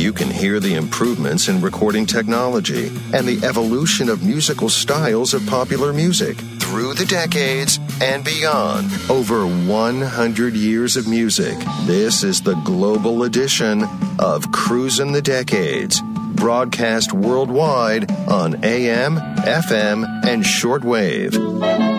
You can hear the improvements in recording technology and the evolution of musical styles of popular music through the decades and beyond. Over 100 years of music. This is the global edition of Cruisin' the Decades, broadcast worldwide on AM, FM, and shortwave.